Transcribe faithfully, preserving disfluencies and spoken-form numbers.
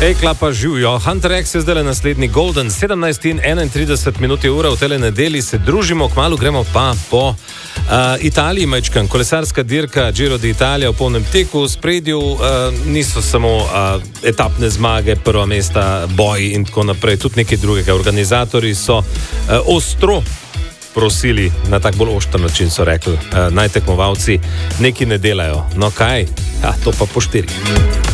Ekla pa živijo. Hunter X je zdaj naslednji Golden, sedemnajst in enaintrideset minut je ura, v tele nedeli se družimo, kmalu gremo pa po uh, Italiji, majčkan. Kolesarska dirka Giro d'Italia v polnem teku, v spredju uh, niso samo uh, etapne zmage, prva mesta, boji in tako naprej, tudi nekaj drugega. Organizatori so uh, ostro prosili, na tak bolj oštar način so rekli, uh, naj tekmovalci nekaj ne delajo. No kaj? Ja, to pa po štiri.